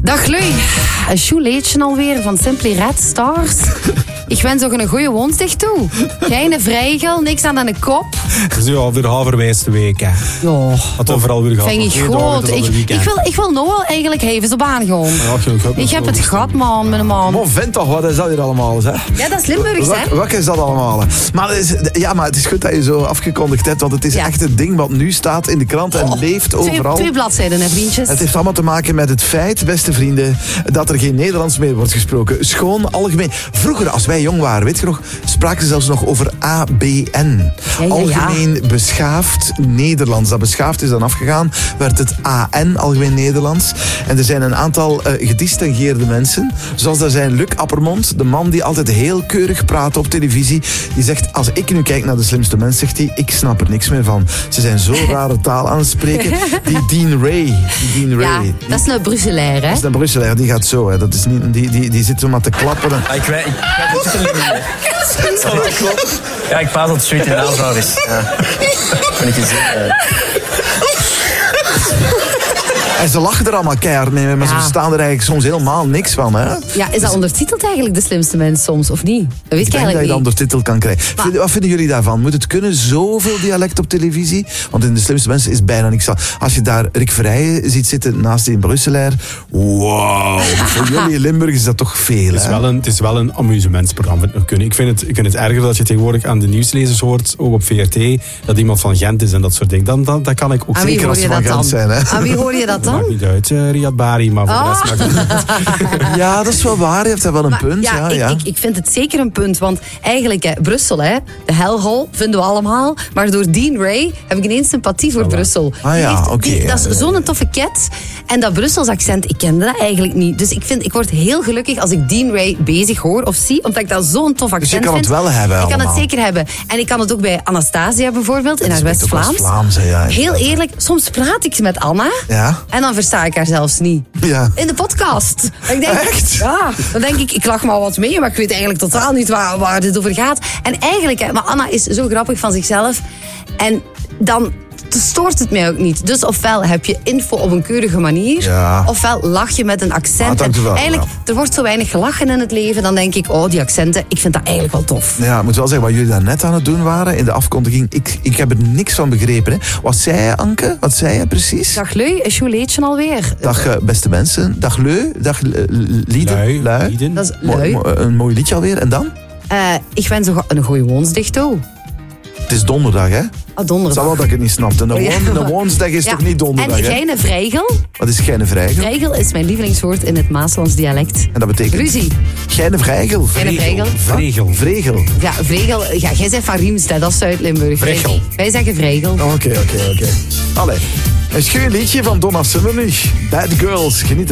Dag Lui, een shoeleetje alweer van Simply Red Stars. Ik wens ook een goede woensdag toe. Geen vrijgel, niks aan de kop. Het is nu alweer halverwijs week, hè. Ja. Dat overal weer gaat. Vind ik goed. Ik wil nog wel eigenlijk even op aangaan. Ik heb het gehad, man, met een man. Maar vent toch, wat is dat hier allemaal? Hè? Ja, dat is Limburgs, hè? Wat is dat allemaal? Maar het is goed dat je zo afgekondigd hebt, want het is echt het ding wat nu staat in de krant en leeft overal. Twee bladzijden, hè, vriendjes. Het heeft allemaal te maken met het feit, beste vrienden, dat er geen Nederlands meer wordt gesproken. Schoon, algemeen. Vroeger, als wij jong waren, weet je nog, spraken ze zelfs nog over ABN. Algemeen beschaafd Nederlands. Dat beschaafd is dan afgegaan, werd het AN, Algemeen Nederlands. En er zijn een aantal gedistingeerde mensen, zoals daar zijn Luc Appermond, de man die altijd heel keurig praat op televisie. Die zegt, als ik nu kijk naar De Slimste Mens, zegt hij, ik snap er niks meer van. Ze zijn zo rare taal aan het spreken. Die Dean Ray. Ja, dat is een Brusselaar, hè? Dat is een Brusselaar, die gaat zo, hè. Dat is niet, die zit zo maar te klappen. Ik weet het titel niet meer. Dat klopt. Ja, ik praat dat het Sweet in Naaldrouw is. Ja. Ben ik eens En ze lachen er allemaal keihard mee, maar ze verstaan er eigenlijk soms helemaal niks van. Hè? Ja, is dat ondertiteld eigenlijk De Slimste Mens soms, of niet? Dat weet ik eigenlijk dat je niet. dat ondertitel kan krijgen. Wat vinden jullie daarvan? Moet het kunnen, zoveel dialect op televisie? Want in De Slimste Mensen is bijna niks aan. Als je daar Rick Verheijen ziet zitten naast die Brusselaar, wow. Voor jullie in Limburg is dat toch veel, hè? Het is wel een amusementsprogramma. Ik vind het erger dat je tegenwoordig aan de nieuwslezers hoort, ook op VRT, dat iemand van Gent is en dat soort dingen. Dan kan ik ook zeker als ze van Gent zijn. Hè? Aan wie hoor je dat dan? Maakt niet uit, Riyad Bari, maar voor de rest maakt het niet uit. Ja, dat is wel waar. Je hebt daar wel een punt. Ja, ik vind het zeker een punt. Want eigenlijk, Brussel, hè, de hellhole vinden we allemaal. Maar door Dean Ray heb ik ineens sympathie voor Brussel. Dat is zo'n toffe cat. En dat Brussels accent, ik kende dat eigenlijk niet. Dus ik word heel gelukkig als ik Dean Ray bezig hoor of zie. Omdat ik dat zo'n tof accent vind. Dus je kan het wel hebben. Ik kan het zeker hebben. En ik kan het ook bij Anastasia bijvoorbeeld, in haar West-Vlaams. Heel eerlijk, soms praat ik met Anna. Ja. En dan versta ik haar zelfs niet. Ja. In de podcast. Ik denk, echt? Ja. Dan denk ik lach maar wat mee, maar ik weet eigenlijk totaal niet waar dit over gaat. En eigenlijk, maar Anna is zo grappig van zichzelf. En dan stoort het mij ook niet. Dus ofwel heb je info op een keurige manier, ofwel lach je met een accent. Er wordt zo weinig gelachen in het leven, dan denk ik, die accenten, ik vind dat eigenlijk wel tof. Ja, ik moet wel zeggen, wat jullie daar net aan het doen waren, in de afkondiging, ik heb er niks van begrepen. Hè. Wat zei je, Anke? Wat zei je precies? Dag Leu, is jouw alweer. Dag beste mensen. Dag Leu. Dag Lieden. Lui. Dat is Lui. Een mooi liedje alweer. En dan? Ik wens een goeie woensdag toe. Het is donderdag, hè? Donderdag. Het zal wel dat ik het niet snapte. Een woensdag is toch niet donderdag, en hè? geine vrijgel? Wat is geine vrijgel? Vrijgel is mijn lievelingswoord in het Maaslands dialect. En dat betekent? Ruzie. Geine vrijgel? Vregel. Ja, vregel. Ja, jij zegt van Riemstad, dat is Zuid-Limburg. Vregel. Wij zeggen vregel. Oké. Allee. Een schön liedje van Donna Summer nu. Bad Girls. Geniet